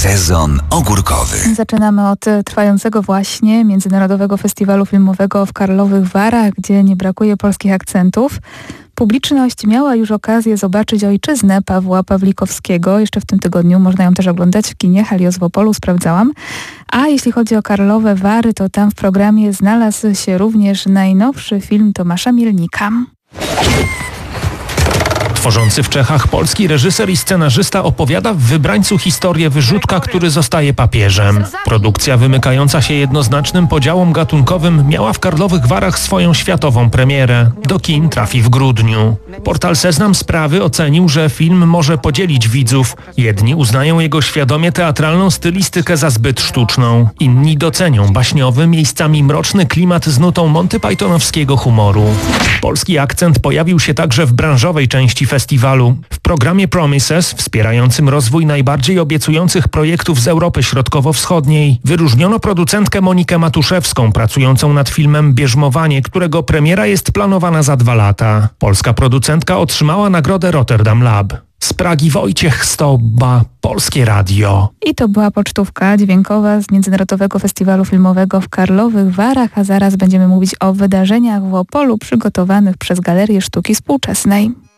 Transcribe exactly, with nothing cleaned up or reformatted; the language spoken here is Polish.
Sezon ogórkowy. Zaczynamy od trwającego właśnie Międzynarodowego Festiwalu Filmowego w Karlowych Warach, gdzie nie brakuje polskich akcentów. Publiczność miała już okazję zobaczyć ojczyznę Pawła Pawlikowskiego. Jeszcze w tym tygodniu można ją też oglądać w kinie Helios w Opolu, sprawdzałam. A jeśli chodzi o Karlowe Wary, to tam w programie znalazł się również najnowszy film Tomasza Mielnika. Tworzący w Czechach polski reżyser i scenarzysta opowiada w Wybrańcu historię wyrzutka, który zostaje papieżem. Produkcja wymykająca się jednoznacznym podziałom gatunkowym miała w Karlowych Warach swoją światową premierę. Do kin trafi w grudniu. Portal Seznam Sprawy ocenił, że film może podzielić widzów. Jedni uznają jego świadomie teatralną stylistykę za zbyt sztuczną. Inni docenią baśniowy, miejscami mroczny klimat z nutą Monty Pythonowskiego humoru. Polski akcent pojawił się także w branżowej części festiwalu. W programie Promises, wspierającym rozwój najbardziej obiecujących projektów z Europy Środkowo-Wschodniej, wyróżniono producentkę Monikę Matuszewską, pracującą nad filmem Bierzmowanie, którego premiera jest planowana za dwa lata. Polska producentka otrzymała nagrodę Rotterdam Lab. Z Pragi Wojciech Stoba, Polskie Radio. I to była pocztówka dźwiękowa z Międzynarodowego Festiwalu Filmowego w Karlowych Warach, a zaraz będziemy mówić o wydarzeniach w Opolu przygotowanych przez Galerię Sztuki Współczesnej.